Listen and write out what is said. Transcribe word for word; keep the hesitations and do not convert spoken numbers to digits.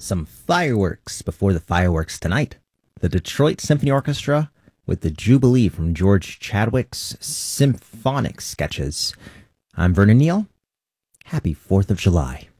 Some fireworks before the fireworks tonight. The Detroit Symphony Orchestra with the Jubilee from George Chadwick's Symphonic Sketches. I'm Vernon Neal. Happy fourth of July.